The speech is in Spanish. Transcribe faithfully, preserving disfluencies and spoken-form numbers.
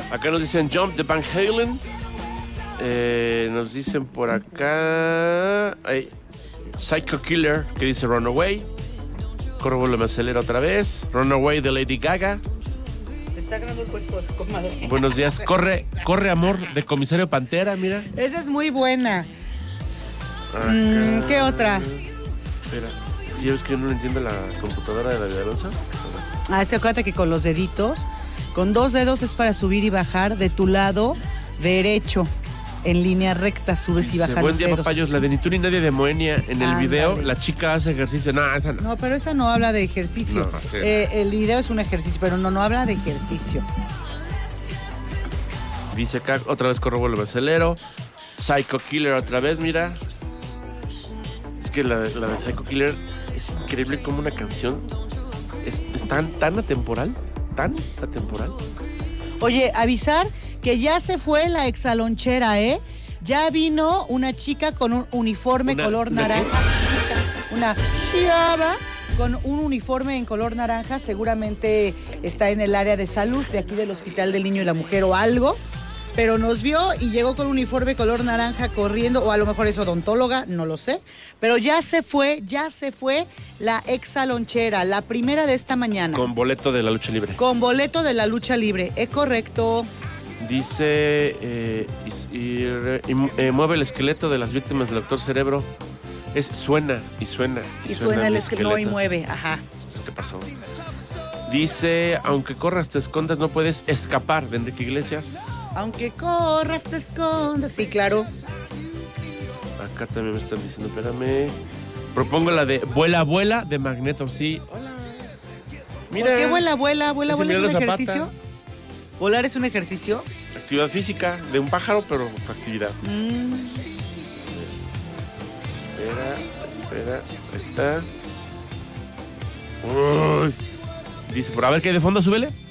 Acá nos dicen Jump de Van Halen. Eh, nos dicen por acá... Ay, Psycho Killer, que dice Runaway. Corre, vuelo, me acelera otra vez. Runaway de Lady Gaga. Está ganando el puesto, comadre. Buenos días. Corre, corre amor de Comisario Pantera, mira. Esa es muy buena. Acá. Mm, ¿Qué otra? Espera, es que yo ves que no entiendo la computadora de David Alonso. Ah, este, acuérdate que con los deditos, con dos dedos es para subir y bajar de tu lado derecho. En línea recta subes y Dice, bajas buen los día, dedos. papayos. La de Ni tú ni nadie de Moenia. En el Ándale. video, la chica hace ejercicio. No, esa no. No, pero esa no habla de ejercicio. No, sí. eh, el video es un ejercicio, pero no, no habla de ejercicio. Dice acá, otra vez corro, vuelvo, acelero. Psycho Killer otra vez, mira. Es que la, la de Psycho Killer es increíble como una canción es, es tan, tan atemporal. Tan atemporal. Oye, avisar que ya se fue la exalonchera, ¿eh? Ya vino una chica con un uniforme Una- color ¿una naranja. Una chava con un uniforme en color naranja. Seguramente está en el área de salud de aquí del Hospital del Niño y la Mujer o algo. Pero nos vio y llegó con un uniforme color naranja corriendo, o a lo mejor es odontóloga, no lo sé. Pero ya se fue, ya se fue la exalonchera, la primera de esta mañana. Con boleto de la lucha libre. Con boleto de la lucha libre, es correcto. Dice, eh, y, y, y, eh, mueve el esqueleto de las víctimas del doctor Cerebro. Es suena y suena. Y, suena el esqueleto, no y mueve, ajá. ¿Qué pasó? Dice, aunque corras te escondas, no puedes escapar, de Enrique Iglesias. Aunque corras te escondas, sí, claro. Acá también me están diciendo, espérame. Propongo la de Vuela, Vuela de Magneto, sí. Hola. Mira. ¿Por qué vuela, vuela, vuela, Ese vuela es un Emiliano Zapata. ejercicio? ¿Volar es un ejercicio? Actividad física de un pájaro, pero actividad. Mm. Espera, espera, ahí está. Uy. Dice, por a ver qué hay de fondo, súbele.